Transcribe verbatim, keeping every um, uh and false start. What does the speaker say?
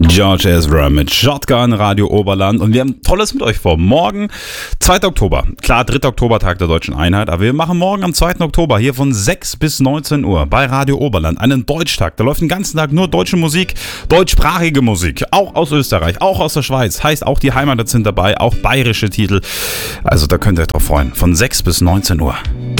George Ezra mit Shotgun, Radio Oberland, und wir haben Tolles mit euch vor. Morgen, zweiter Oktober, klar, dritter Oktober, Tag der Deutschen Einheit, aber wir machen morgen am zweiten Oktober hier von sechs bis neunzehn Uhr bei Radio Oberland einen Deutschtag. Da läuft den ganzen Tag nur deutsche Musik, deutschsprachige Musik, auch aus Österreich, auch aus der Schweiz, heißt auch die Heimat sind dabei, auch bayerische Titel, also da könnt ihr euch drauf freuen, von sechs bis neunzehn Uhr.